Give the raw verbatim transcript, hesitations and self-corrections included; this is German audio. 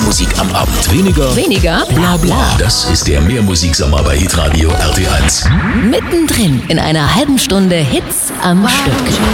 Musik am Abend. Weniger, Weniger bla bla. Das ist der Mehrmusiksommer bei Hitradio R T eins. mittendrin in einer halben Stunde Hits am Stück.